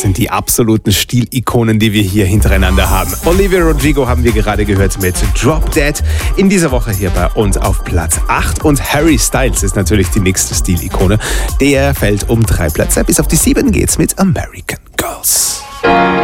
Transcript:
Das sind die absoluten Stilikonen, die wir hier hintereinander haben. Olivia Rodrigo haben wir gerade gehört mit Drop Dead. In dieser Woche hier bei uns auf Platz 8. Und Harry Styles ist natürlich die nächste Stilikone. Der fällt um 3 Plätze. Bis auf die 7 geht's mit American Girls.